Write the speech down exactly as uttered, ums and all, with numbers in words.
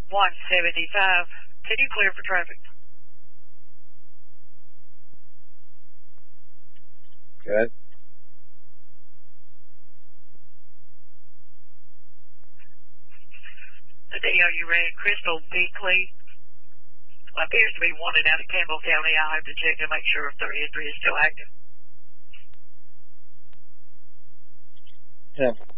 one seventy-five. Can you clear for traffic? Good. The D O you ran Crystal Beakley appears to be wanted out of Campbell County. I'll have to check to make sure if their entry is still active. Campbell